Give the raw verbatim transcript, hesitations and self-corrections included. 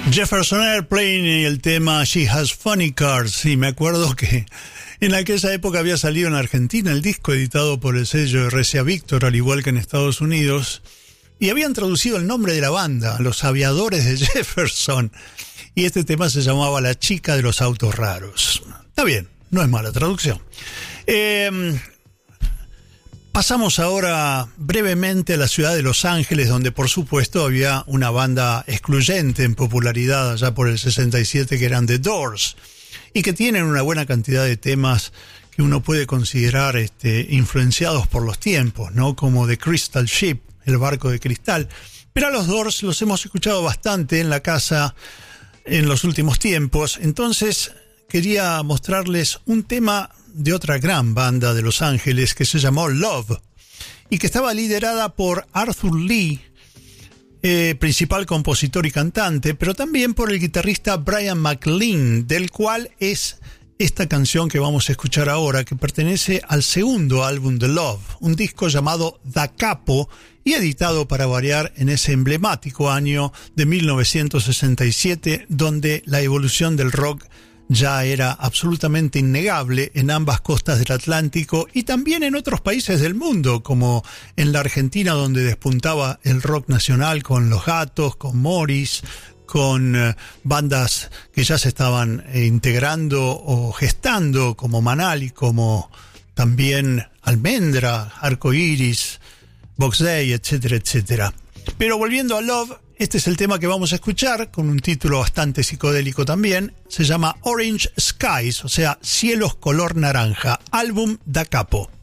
Jefferson Airplane y el tema She Has Funny Cars. Y me acuerdo que en aquella época había salido en Argentina el disco editado por el sello R C A Víctor, al igual que en Estados Unidos, y habían traducido el nombre de la banda, Los Aviadores de Jefferson, y este tema se llamaba La Chica de los Autos Raros. Está bien, no es mala traducción. Eh... Pasamos ahora brevemente a la ciudad de Los Ángeles, donde por supuesto había una banda excluyente en popularidad allá por el sesenta y siete, que eran The Doors, y que tienen una buena cantidad de temas que uno puede considerar este, influenciados por los tiempos, ¿no? Como The Crystal Ship, el barco de cristal. Pero a los Doors los hemos escuchado bastante en la casa en los últimos tiempos, entonces quería mostrarles un tema de otra gran banda de Los Ángeles que se llamó Love y que estaba liderada por Arthur Lee, eh, principal compositor y cantante, pero también por el guitarrista Brian McLean, del cual es esta canción que vamos a escuchar ahora, que pertenece al segundo álbum de Love, un disco llamado Da Capo y editado, para variar, en ese emblemático año de mil novecientos sesenta y siete, donde la evolución del rock ya era absolutamente innegable en ambas costas del Atlántico y también en otros países del mundo, como en la Argentina, donde despuntaba el rock nacional con Los Gatos, con Morris, con eh, bandas que ya se estaban eh, integrando o gestando, como Manal y como también Almendra, Arco Iris, Box Day, etcétera, etcétera. Pero volviendo a Love, este es el tema que vamos a escuchar, con un título bastante psicodélico también. Se llama Orange Skies, o sea, cielos color naranja, álbum Da Capo.